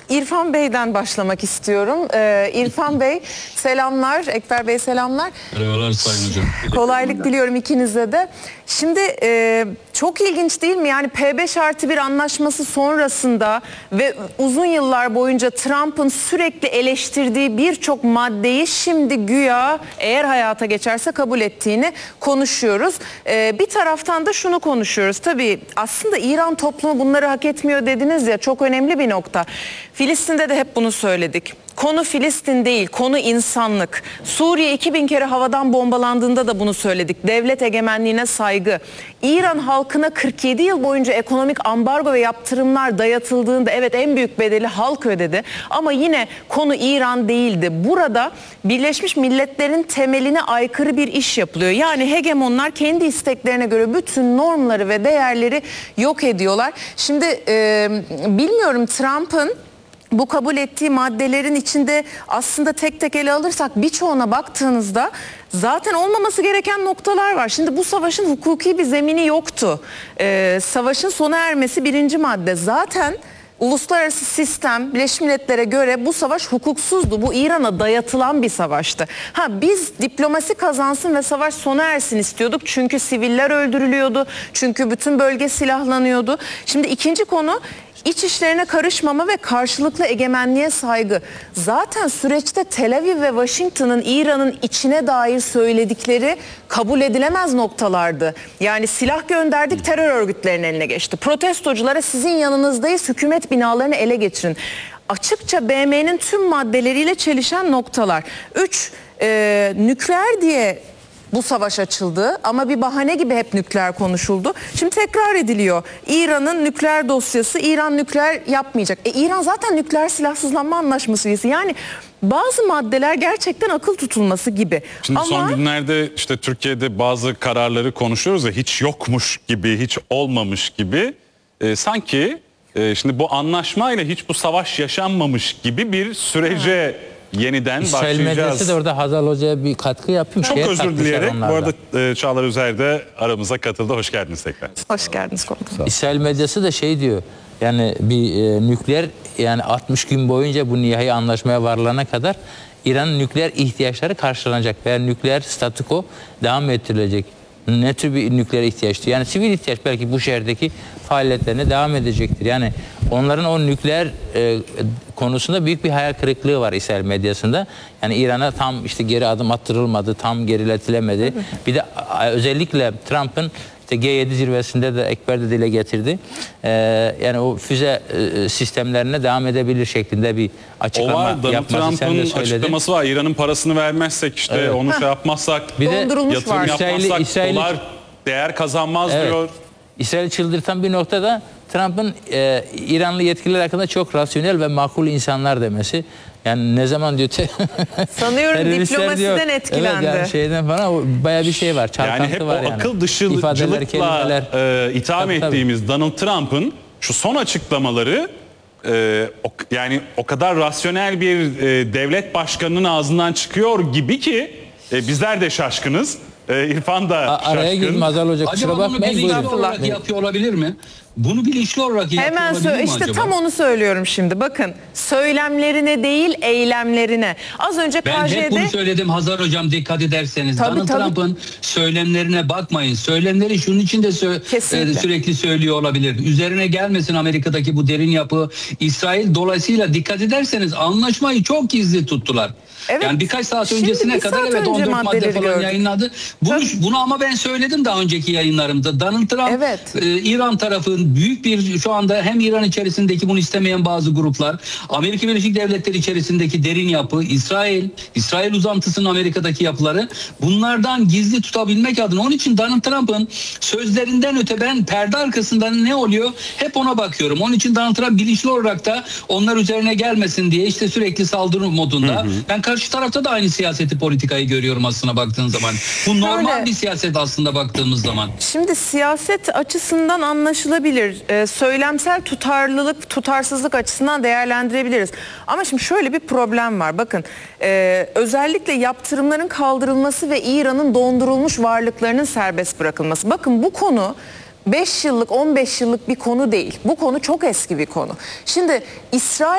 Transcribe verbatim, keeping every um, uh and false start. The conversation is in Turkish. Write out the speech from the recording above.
İrfan Bey'den başlamak istiyorum. Ee, İrfan Bey selamlar, Ekber Bey selamlar. Merhabalar Sayın Hocam. Kolaylık diliyorum ikinize de. Şimdi e, çok ilginç değil mi? Yani P beş artı bir anlaşması sonrasında ve uzun yıllar boyunca Trump'ın sürekli eleştirdiği birçok maddeyi şimdi güya eğer hayata geçerse kabul ettiğini konuşuyoruz. E, bir taraftan da şunu konuşuyoruz. Tabii aslında İran toplumu bunları hak etmiyor dediniz ya, çok önemli bir nokta. Filistin'de de hep bunu söyledik. Konu Filistin değil, konu insanlık. Suriye iki bin kere havadan bombalandığında da bunu söyledik. Devlet egemenliğine saygı. İran halkına kırk yedi yıl boyunca ekonomik ambargo ve yaptırımlar dayatıldığında evet en büyük bedeli halk ödedi. Ama yine konu İran değildi. Burada Birleşmiş Milletler'in temeline aykırı bir iş yapılıyor. Yani hegemonlar kendi isteklerine göre bütün normları ve değerleri yok ediyorlar. Şimdi e, bilmiyorum, Trump'ın bu kabul ettiği maddelerin içinde aslında tek tek ele alırsak birçoğuna baktığınızda zaten olmaması gereken noktalar var. Şimdi bu savaşın hukuki bir zemini yoktu. Ee, savaşın sona ermesi birinci madde. Zaten uluslararası sistem, Birleşmiş Milletler'e göre bu savaş hukuksuzdu. Bu İran'a dayatılan bir savaştı. Ha, biz diplomasi kazansın ve savaş sona ersin istiyorduk. Çünkü siviller öldürülüyordu. Çünkü bütün bölge silahlanıyordu. Şimdi ikinci konu, İç işlerine karışmama ve karşılıklı egemenliğe saygı. Zaten süreçte Tel Aviv ve Washington'ın İran'ın içine dair söyledikleri kabul edilemez noktalardı. Yani silah gönderdik, terör örgütlerinin eline geçti. Protestoculara sizin yanınızdayız, hükümet binalarını ele geçirin. Açıkça B M'nin tüm maddeleriyle çelişen noktalar. Üç, e, nükleer diye bu savaş açıldı ama bir bahane gibi hep nükleer konuşuldu. Şimdi tekrar ediliyor. İran'ın nükleer dosyası, İran nükleer yapmayacak. E İran zaten nükleer silahsızlanma anlaşması üyesi. Yani bazı maddeler gerçekten akıl tutulması gibi. Şimdi ama son günlerde işte Türkiye'de bazı kararları konuşuyoruz ya, hiç yokmuş gibi, hiç olmamış gibi. E, sanki e, şimdi bu anlaşmayla hiç bu savaş yaşanmamış gibi bir sürece ha. yeniden İsrail başlayacağız. medyası da orada Hazal Hoca'ya bir katkı yapayım. Çok Şeye özür dileyerek bu arada da. e, Çağlar Özer de aramıza katıldı. Hoş geldiniz tekrar. Hoş geldiniz komutanım. İsrail medyası da şey diyor. Yani bir e, nükleer, yani altmış gün boyunca bu nihai anlaşmaya varılana kadar İran'ın nükleer ihtiyaçları karşılanacak veya nükleer statüko devam ettirilecek. Ne tür bir nükleer ihtiyaçtı? Yani sivil ihtiyaç belki bu şehirdeki faaliyetlerine devam edecektir. Yani onların o nükleer e, konusunda büyük bir hayal kırıklığı var İsrail medyasında. Yani İran'a tam işte geri adım attırılmadı, tam geriletilemedi. Bir de özellikle Trump'ın İşte G yedi zirvesinde de Ekber de dile getirdi. Ee, yani o füze e, sistemlerine devam edebilir şeklinde bir açıklama o var, yapması sen de Trump'ın söyledin. açıklaması var. İran'ın parasını vermezsek işte evet. onu şey yapmazsak, bir de yatırım var. yapmazsak İsrail, dolar değer kazanmaz evet. diyor. İsrail'i çıldırtan bir noktada Trump'ın e, İranlı yetkililer hakkında çok rasyonel ve makul insanlar demesi. Yani ne zaman diyor te sanıyorum diplomasiden diyor, etkilendi. Evet, yani şeyden falan bayağı bir şey var. Çalkantı yani hep var o yani. akıl dışıcılıkla e, itham tabii, ettiğimiz tabii. Donald Trump'ın şu son açıklamaları e, o, yani o kadar rasyonel bir e, devlet başkanının ağzından çıkıyor gibi ki e, bizler de şaşkınız. E, İrfan da A şaşkın. Araya girdim Hazal Hoca. Acaba bunu bilinçli olarak yapıyor olabilir mi? Bunu bilinçli olarak yapıyor Hemen olabilir mi işte acaba? tam onu söylüyorum şimdi. Bakın, söylemlerine değil eylemlerine. Az önce ben K J'de... hep bunu söyledim Hazar Hocam, dikkat ederseniz. Tabii, Donald tabii. Trump'ın söylemlerine bakmayın. Söylemleri şunun için de sö- e, sürekli söylüyor olabilir. Üzerine gelmesin Amerika'daki bu derin yapı. İsrail dolayısıyla dikkat ederseniz anlaşmayı çok gizli tuttular. Evet. Yani birkaç saat öncesine bir kadar saat evet on dört madde falan gördük. Yayınladı. Bunu, bunu ama ben söyledim daha önceki yayınlarımda. Donald Trump evet. e, İran tarafın büyük bir şu anda hem İran içerisindeki bunu istemeyen bazı gruplar, Amerika Birleşik Devletleri içerisindeki derin yapı, İsrail, İsrail uzantısının Amerika'daki yapıları, bunlardan gizli tutabilmek adına. Onun için Donald Trump'ın sözlerinden öte ben perde arkasında ne oluyor hep ona bakıyorum. Onun için Donald Trump bilinçli olarak da onlar üzerine gelmesin diye işte sürekli saldırı modunda. Hı hı. Ben karşı tarafta da aynı siyaseti, politikayı görüyorum aslında baktığın zaman. Bu normal Öyle. bir siyaset aslında baktığımız zaman. Şimdi siyaset açısından anlaşılabilir. Ee, söylemsel tutarlılık, tutarsızlık açısından değerlendirebiliriz. Ama şimdi şöyle bir problem var. Bakın, e, özellikle yaptırımların kaldırılması ve İran'ın dondurulmuş varlıklarının serbest bırakılması. Bakın, bu konu beş yıllık, on beş yıllık bir konu değil. Bu konu çok eski bir konu. Şimdi İsrail